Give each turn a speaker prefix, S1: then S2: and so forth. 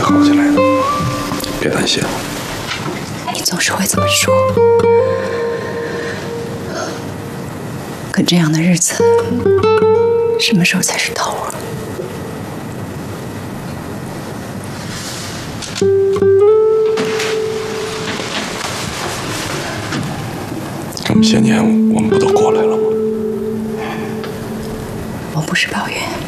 S1: 好起来的，别担心。
S2: 你总是会这么说，可这样的日子，什么时候才是头啊？
S1: 这么些年，我们不都过来了吗？
S2: 我不是抱怨。